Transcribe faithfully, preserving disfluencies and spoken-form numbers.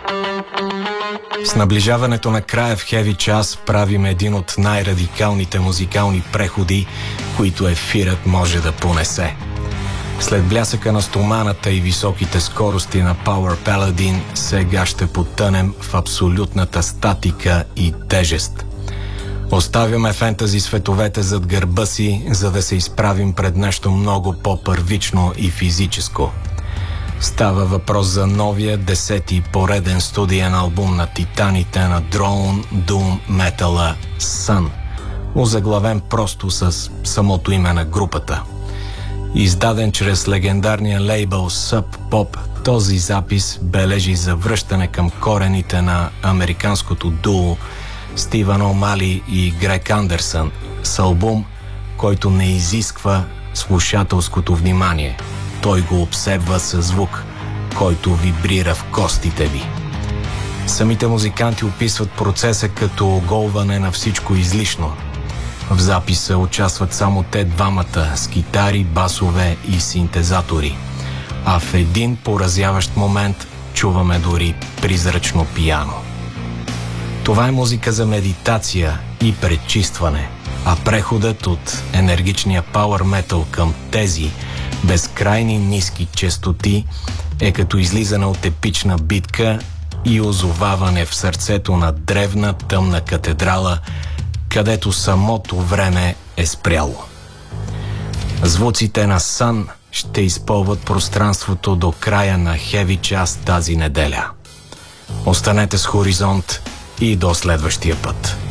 С наближаването на края в Heavy Час правим един от най-радикалните музикални преходи, които ефирът може да понесе. След блясъка на стоманата и високите скорости на Power Paladin, сега ще потънем в абсолютната статика и тежест. Оставяме фентази световете зад гърба си, за да се изправим пред нещо много по-първично и физическо. Става въпрос за новия десети пореден студиен албум на титаните на Drone Doom метала Sun, озаглавен просто с самото име на групата. Издаден чрез легендарния лейбъл Sub Pop, този запис бележи завръщане към корените на американското дуо Стивън Омали и Грег Андерсън с албум, който не изисква слушателското внимание. Той го обсебва със звук, който вибрира в костите ви. Самите музиканти описват процеса като оголване на всичко излишно. В записа участват само те двамата с китари, басове и синтезатори. А в един поразяващ момент чуваме дори призрачно пиано. Това е музика за медитация и пречистване, а преходът от енергичния пауър метал към тези безкрайни ниски честоти е като излизане от епична битка и озоваване в сърцето на древна тъмна катедрала, където самото време е спряло. Звуците на Sun ще изпълват пространството до края на Heavy Час тази неделя. Останете с Хоризонт и до следващия път.